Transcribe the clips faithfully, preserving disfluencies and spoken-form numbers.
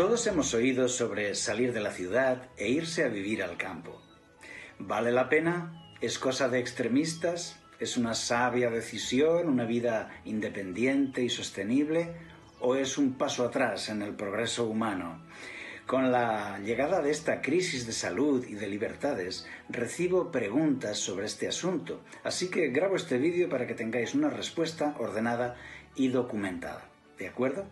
Todos hemos oído sobre salir de la ciudad e irse a vivir al campo. ¿Vale la pena? ¿Es cosa de extremistas? ¿Es una sabia decisión, una vida independiente y sostenible? ¿O es un paso atrás en el progreso humano? Con la llegada de esta crisis de salud y de libertades, recibo preguntas sobre este asunto, así que grabo este vídeo para que tengáis una respuesta ordenada y documentada. ¿De acuerdo?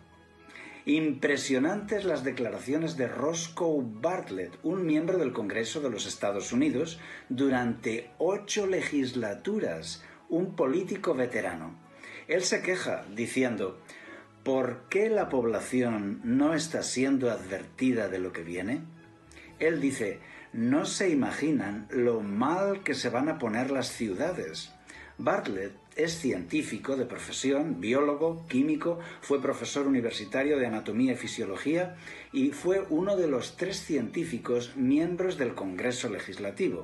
Impresionantes las declaraciones de Roscoe Bartlett, un miembro del Congreso de los Estados Unidos, durante ocho legislaturas, un político veterano. Él se queja diciendo: ¿por qué la población no está siendo advertida de lo que viene? Él dice: no se imaginan lo mal que se van a poner las ciudades. Bartlett es científico de profesión, biólogo, químico, fue profesor universitario de anatomía y fisiología y fue uno de los tres científicos miembros del Congreso Legislativo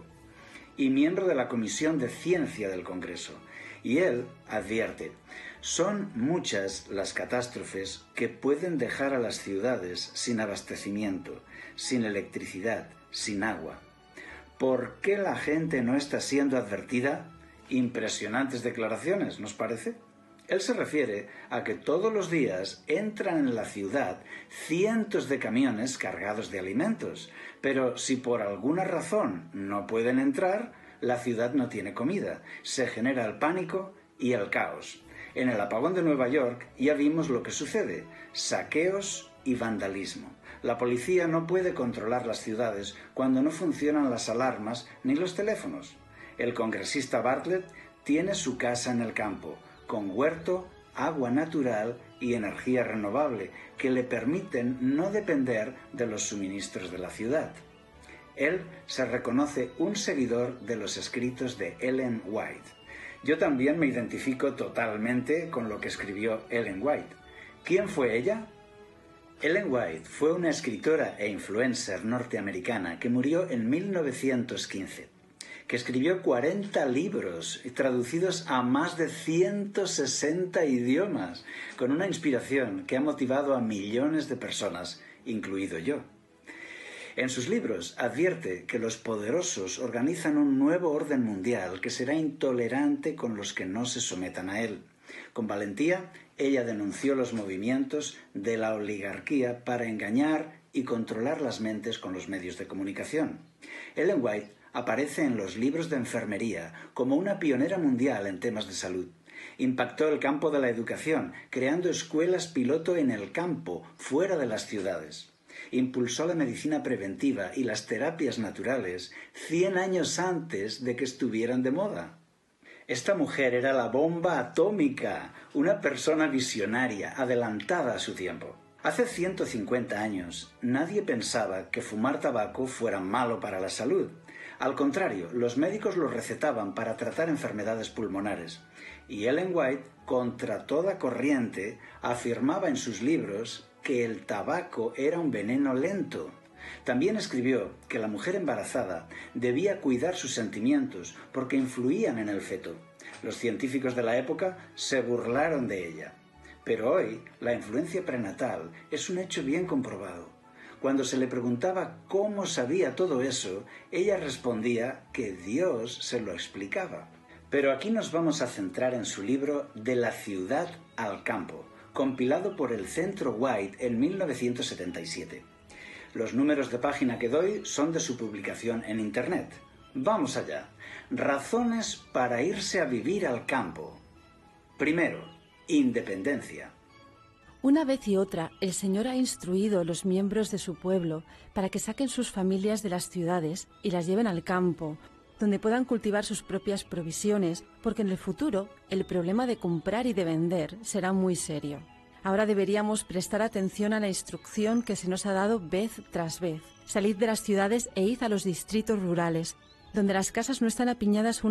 y miembro de la Comisión de Ciencia del Congreso. Y él advierte: son muchas las catástrofes que pueden dejar a las ciudades sin abastecimiento, sin electricidad, sin agua. ¿Por qué la gente no está siendo advertida? Impresionantes declaraciones, ¿nos parece? Él se refiere a que todos los días entran en la ciudad cientos de camiones cargados de alimentos, pero si por alguna razón no pueden entrar, la ciudad no tiene comida, se genera el pánico y el caos. En el apagón de Nueva York ya vimos lo que sucede: saqueos y vandalismo. La policía no puede controlar las ciudades cuando no funcionan las alarmas ni los teléfonos. El congresista Bartlett tiene su casa en el campo, con huerto, agua natural y energía renovable, que le permiten no depender de los suministros de la ciudad. Él se reconoce un seguidor de los escritos de Ellen White. Yo también me identifico totalmente con lo que escribió Ellen White. ¿Quién fue ella? Ellen White fue una escritora e influencer norteamericana que murió en mil novecientos quince, que escribió cuarenta libros traducidos a más de ciento sesenta idiomas, con una inspiración que ha motivado a millones de personas, incluido yo. En sus libros advierte que los poderosos organizan un nuevo orden mundial que será intolerante con los que no se sometan a él. Con valentía, ella denunció los movimientos de la oligarquía para engañar y controlar las mentes con los medios de comunicación. Ellen White aparece en los libros de enfermería como una pionera mundial en temas de salud. Impactó el campo de la educación, creando escuelas piloto en el campo, fuera de las ciudades. Impulsó la medicina preventiva y las terapias naturales cien años antes de que estuvieran de moda. Esta mujer era la bomba atómica, una persona visionaria, adelantada a su tiempo. Hace ciento cincuenta años, nadie pensaba que fumar tabaco fuera malo para la salud. Al contrario, los médicos lo recetaban para tratar enfermedades pulmonares. Y Ellen White, contra toda corriente, afirmaba en sus libros que el tabaco era un veneno lento. También escribió que la mujer embarazada debía cuidar sus sentimientos porque influían en el feto. Los científicos de la época se burlaron de ella. Pero hoy, la influencia prenatal es un hecho bien comprobado. Cuando se le preguntaba cómo sabía todo eso, ella respondía que Dios se lo explicaba. Pero aquí nos vamos a centrar en su libro De la ciudad al campo, compilado por el Centro White en mil novecientos setenta y siete. Los números de página que doy son de su publicación en Internet. Vamos allá. Razones para irse a vivir al campo. Primero, independencia. Una vez y otra, el Señor ha instruido a los miembros de su pueblo para que saquen sus familias de las ciudades y las lleven al campo, donde puedan cultivar sus propias provisiones, porque en el futuro el problema de comprar y de vender será muy serio. Ahora deberíamos prestar atención a la instrucción que se nos ha dado vez tras vez. Salid de las ciudades e id a los distritos rurales, donde las casas no están apiñadas